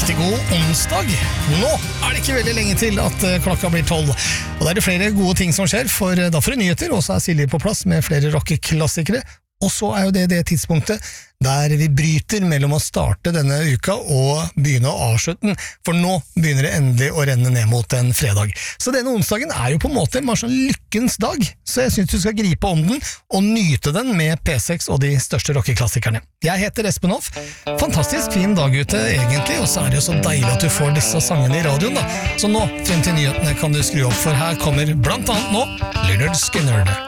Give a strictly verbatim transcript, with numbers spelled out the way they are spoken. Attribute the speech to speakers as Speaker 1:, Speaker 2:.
Speaker 1: Riktig god onsdag. Nå er det ikke veldig lenge til at klokka blir tolv. Og det er det flere gode ting som skjer, for da får du nyheter, og så er Silje på plass med flere rockeklassikere. Og så er jo det det tidspunktet der vi bryter mellom å starte denne uka og begynne å avslutte den, for nå begynner det endelig å renne ned mot en fredag. Så denne onsdagen er jo på en måte en sånn lykkens dag, så jeg synes du skal gripe om den og nyte den med P seks og de største rockeklassikerne. Jeg heter Espen Hoff. Fantastisk fin dag ute egentlig, og så er det jo så deilig at du får disse sangene i radioen da. Så nå, frem til nyhetene, kan du skru opp, for her kommer blant annet nå Lynyrd Skynyrd.